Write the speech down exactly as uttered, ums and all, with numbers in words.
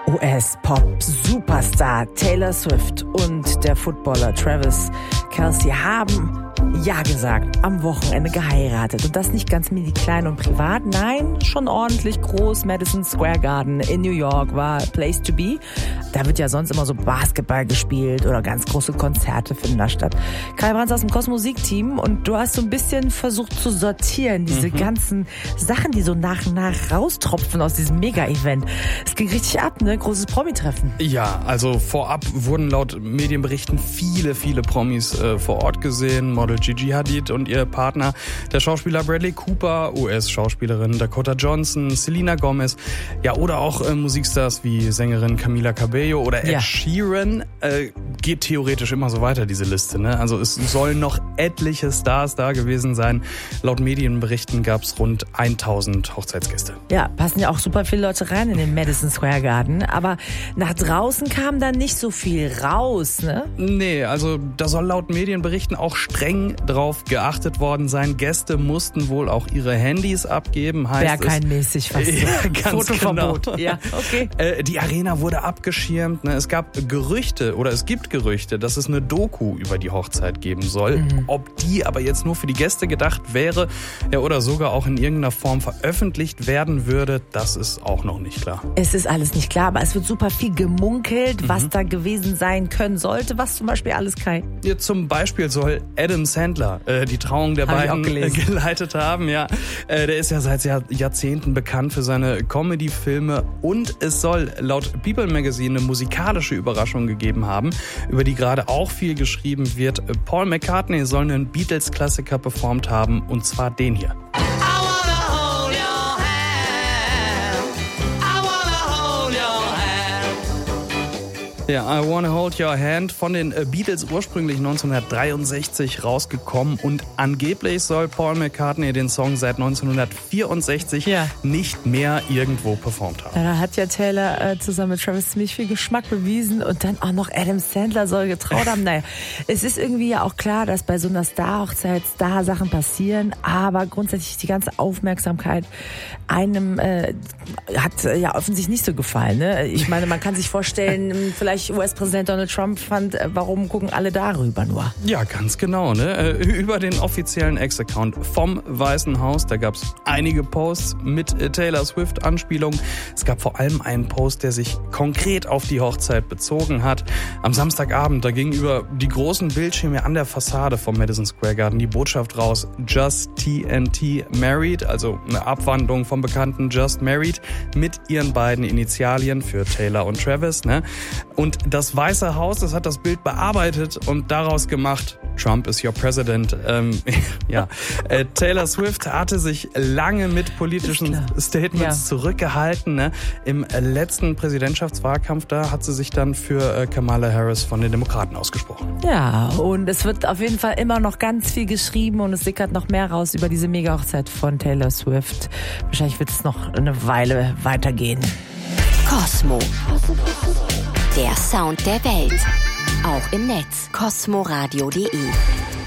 U S-Pop-Superstar Taylor Swift und der Footballer Travis Kelce haben ja gesagt, am Wochenende geheiratet. Und das nicht ganz mini klein und privat, nein, schon ordentlich groß. Madison Square Garden in New York war Place to be. Da wird ja sonst immer so Basketball gespielt oder ganz große Konzerte finden da statt. Kai Brands aus dem Cosmo-Musik-Team und du hast so ein bisschen versucht zu sortieren, diese mhm. ganzen Sachen, die so nach und nach raustropfen aus diesem Mega-Event. Es ging richtig ab, ne? Großes Promi-Treffen. Ja, also vorab wurden laut Medienberichten viele, viele Promis äh, vor Ort gesehen. Model Gigi Hadid und ihr Partner, der Schauspieler Bradley Cooper, U S-Schauspielerin Dakota Johnson, Selena Gomez, ja, oder auch äh, Musikstars wie Sängerin Camila Cabello oder Ed ja. Sheeran. Äh, geht theoretisch immer so weiter, diese Liste, ne? Also es sollen noch etliche Stars da gewesen sein. Laut Medienberichten gab es rund tausend Hochzeitsgäste. Ja, passen ja auch super viele Leute rein in den Madison Square Garden, aber nach draußen kam dann nicht so viel raus, ne? Nee, also da soll laut Medienberichten auch streng drauf geachtet worden sein. Gäste mussten wohl auch ihre Handys abgeben, heißt es. Berghain-mäßig fast. Ja, ganz Fotoverbot. genau. Ja, okay. Äh, die Arena wurde abgeschirmt. Ne? Es gab Gerüchte oder es gibt Gerüchte, dass es eine Doku über die Hochzeit geben soll. Mhm. Ob die aber jetzt nur für die Gäste gedacht wäre, ja, oder sogar auch in irgendeiner Form veröffentlicht werden würde, das ist auch noch nicht klar. Es ist alles nicht klar, aber es wird super viel gemunkelt, was mhm. da gewesen sein können sollte. Was zum Beispiel alles, Kai? Ja, zum Beispiel soll Adam Sandler äh, die Trauung der Hab beiden äh, geleitet haben. Ja, äh, der ist ja seit Jahr, Jahrzehnten bekannt für seine Comedy-Filme und es soll laut People Magazine eine musikalische Überraschung gegeben haben, über die gerade auch viel geschrieben wird. Paul McCartney soll einen Beatles-Klassiker performt haben und zwar den hier. Ja, I Wanna Hold Your Hand, von den Beatles ursprünglich neunzehnhundertdreiundsechzig rausgekommen und angeblich soll Paul McCartney den Song seit neunzehnhundertvierundsechzig ja. nicht mehr irgendwo performt haben. Ja, da hat ja Taylor äh, zusammen mit Travis ziemlich viel Geschmack bewiesen und dann auch noch Adam Sandler soll getraut haben. Naja, es ist irgendwie ja auch klar, dass bei so einer Star-Hochzeit Star-Sachen passieren, aber grundsätzlich die ganze Aufmerksamkeit einem äh, hat äh, ja offensichtlich nicht so gefallen. Ne? Ich meine, man kann sich vorstellen, vielleicht U S-Präsident Donald Trump fand, warum gucken alle darüber nur? Ja, ganz genau. Ne? Über den offiziellen Ex-Account vom Weißen Haus, da gab es einige Posts mit Taylor Swift-Anspielungen. Es gab vor allem einen Post, der sich konkret auf die Hochzeit bezogen hat. Am Samstagabend, da ging über die großen Bildschirme an der Fassade vom Madison Square Garden die Botschaft raus, Just T N T Married, also eine Abwandlung vom bekannten Just Married, mit ihren beiden Initialien für Taylor und Travis. Ne? Und das Weiße Haus, das hat das Bild bearbeitet und daraus gemacht, Trump is your president. Ähm, ja, äh, Taylor Swift hatte sich lange mit politischen Statements ja. zurückgehalten. Ne? Im letzten Präsidentschaftswahlkampf, da hat sie sich dann für äh, Kamala Harris von den Demokraten ausgesprochen. Ja, und es wird auf jeden Fall immer noch ganz viel geschrieben und es sickert noch mehr raus über diese Mega-Hochzeit von Taylor Swift. Wahrscheinlich wird es noch eine Weile weitergehen. Cosmo. Der Sound der Welt. Auch im Netz. cosmoradio punkt de